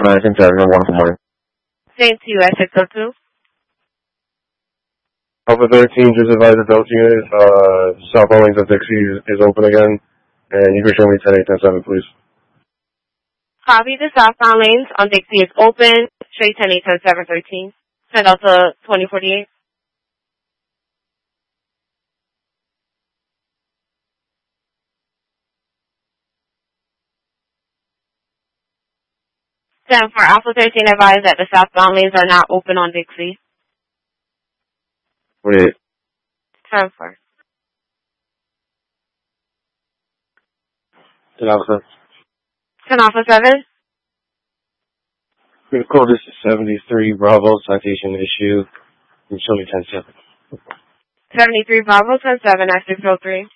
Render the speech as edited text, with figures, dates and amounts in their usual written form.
night, same time, wonderful morning. Same to you at 602. Alpha 13, just advised the Delta unit, southbound lanes of Dixie is open again, and you can show me 10-8-10-7, please. Copy, the southbound lanes on Dixie is open. Straight 10-8-10-7-13. Send out to 2048. Then for Alpha 13, advise that the southbound lanes are not open on Dixie. 48. 10-4. 10 Alpha. 10 Alpha 7. We're going to call this 73 Bravo, citation issue, and show me 10-7. 73 Bravo 10-7 at 603.